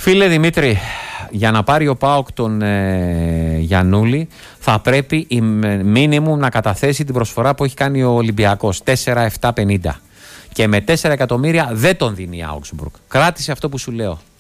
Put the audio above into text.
Φίλε Δημήτρη, για να πάρει ο ΠΑΟΚ τον Γιαννούλη θα πρέπει η μίνιμουμ να καταθέσει την προσφορά που έχει κάνει ο Ολυμπιακός, 4.750. Και με 4 εκατομμύρια δεν τον δίνει η Augsburg. Κράτησε αυτό που σου λέω.